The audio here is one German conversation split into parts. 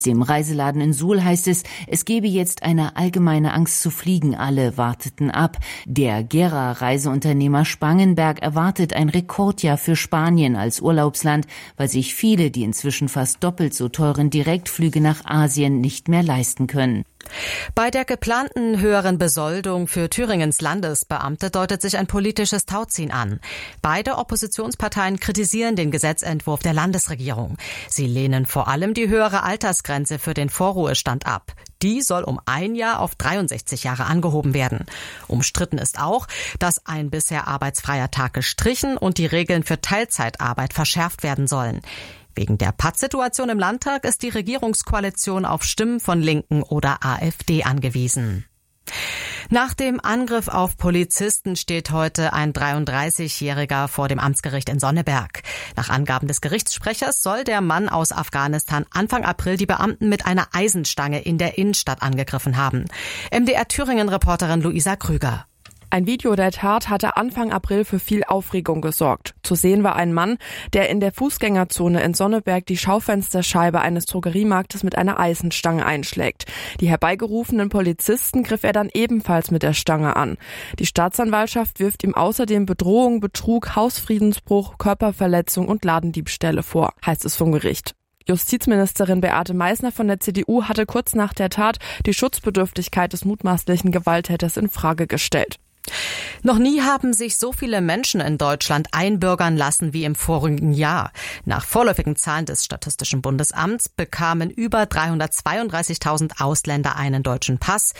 Im Reiseladen in Suhl heißt es, es gebe jetzt eine allgemeine Angst zu fliegen, alle warteten ab. Der Gera-Reiseunternehmer Spangenberg erwartet ein Rekordjahr für Spanien als Urlaubsland, weil sich viele die inzwischen fast doppelt so teuren Direktflüge nach Asien nicht mehr leisten können. Bei der geplanten höheren Besoldung für Thüringens Landesbeamte deutet sich ein politisches Tauziehen an. Beide Oppositionsparteien kritisieren den Gesetzentwurf der Landesregierung. Sie lehnen vor allem die höhere Altersgrenze für den Vorruhestand ab. Die soll um 1 Jahr auf 63 Jahre angehoben werden. Umstritten ist auch, dass ein bisher arbeitsfreier Tag gestrichen und die Regeln für Teilzeitarbeit verschärft werden sollen. Wegen der Pattsituation im Landtag ist die Regierungskoalition auf Stimmen von Linken oder AfD angewiesen. Nach dem Angriff auf Polizisten steht heute ein 33-Jähriger vor dem Amtsgericht in Sonneberg. Nach Angaben des Gerichtssprechers soll der Mann aus Afghanistan Anfang April die Beamten mit einer Eisenstange in der Innenstadt angegriffen haben. MDR Thüringen-Reporterin Luisa Krüger. Ein Video der Tat hatte Anfang April für viel Aufregung gesorgt. Zu sehen war ein Mann, der in der Fußgängerzone in Sonneberg die Schaufensterscheibe eines Drogeriemarktes mit einer Eisenstange einschlägt. Die herbeigerufenen Polizisten griff er dann ebenfalls mit der Stange an. Die Staatsanwaltschaft wirft ihm außerdem Bedrohung, Betrug, Hausfriedensbruch, Körperverletzung und Ladendiebstähle vor, heißt es vom Gericht. Justizministerin Beate Meißner von der CDU hatte kurz nach der Tat die Schutzbedürftigkeit des mutmaßlichen Gewalttäters in Frage gestellt. Noch nie haben sich so viele Menschen in Deutschland einbürgern lassen wie im vorigen Jahr. Nach vorläufigen Zahlen des Statistischen Bundesamts bekamen über 332.000 Ausländer einen deutschen Pass,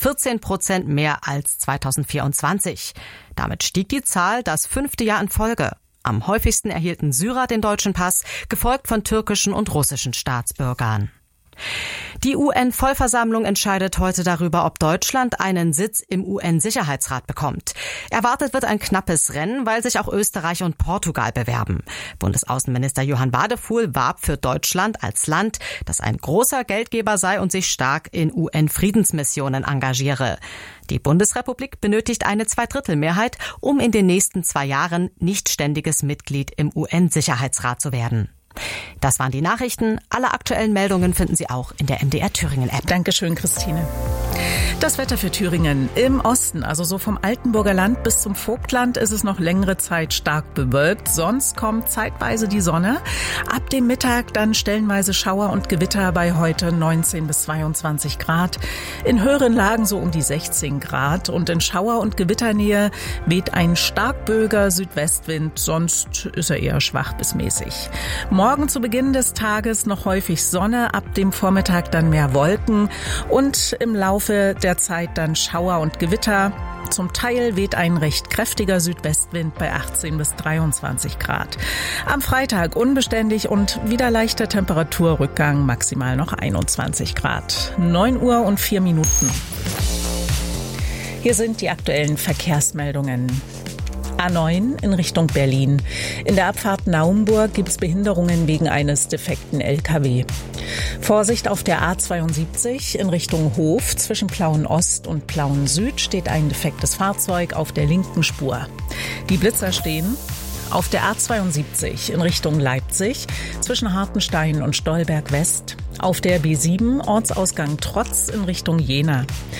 14% mehr als 2024. Damit stieg die Zahl das 5. Jahr in Folge. Am häufigsten erhielten Syrer den deutschen Pass, gefolgt von türkischen und russischen Staatsbürgern. Die UN-Vollversammlung entscheidet heute darüber, ob Deutschland einen Sitz im UN-Sicherheitsrat bekommt. Erwartet wird ein knappes Rennen, weil sich auch Österreich und Portugal bewerben. Bundesaußenminister Johann Wadefuhl warb für Deutschland als Land, das ein großer Geldgeber sei und sich stark in UN-Friedensmissionen engagiere. Die Bundesrepublik benötigt eine Zweidrittelmehrheit, um in den nächsten 2 Jahren nicht ständiges Mitglied im UN-Sicherheitsrat zu werden. Das waren die Nachrichten. Alle aktuellen Meldungen finden Sie auch in der MDR Thüringen App. Dankeschön, Christine. Das Wetter für Thüringen. Im Osten, also so vom Altenburger Land bis zum Vogtland, ist es noch längere Zeit stark bewölkt. Sonst kommt zeitweise die Sonne. Ab dem Mittag dann stellenweise Schauer und Gewitter bei heute 19 bis 22 Grad. In höheren Lagen so um die 16 Grad. Und in Schauer- und Gewitternähe weht ein stark böiger Südwestwind. Sonst ist er eher schwach bis mäßig. Morgen zu Beginn des Tages noch häufig Sonne. Ab dem Vormittag dann mehr Wolken. Und im Laufe der Zeit dann Schauer und Gewitter. Zum Teil weht ein recht kräftiger Südwestwind bei 18 bis 23 Grad. Am Freitag unbeständig und wieder leichter Temperaturrückgang, maximal noch 21 Grad. 9:04 Hier sind die aktuellen Verkehrsmeldungen. A9 in Richtung Berlin. In der Abfahrt Naumburg gibt es Behinderungen wegen eines defekten LKW. Vorsicht auf der A72 in Richtung Hof. Zwischen Plauen-Ost und Plauen-Süd steht ein defektes Fahrzeug auf der linken Spur. Die Blitzer stehen auf der A72 in Richtung Leipzig zwischen Hartenstein und Stolberg West. Auf der B7 Ortsausgang Trotz in Richtung Jena.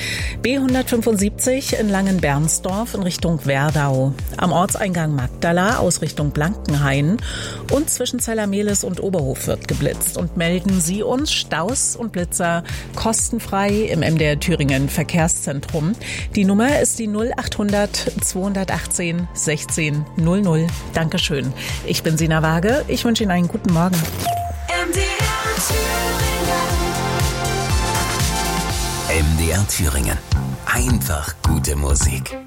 B175 in Langenbernsdorf in Richtung Werdau. Am Ortseingang Magdala aus Richtung Blankenhain. Und zwischen Zellermehlis und Oberhof wird geblitzt. Und melden Sie uns Staus und Blitzer kostenfrei im MDR Thüringen Verkehrszentrum. Die Nummer ist die 0800 218 16 00. Dankeschön. Ich bin Sina Waage. Ich wünsche Ihnen einen guten Morgen. MDR Thüringen. Einfach gute Musik.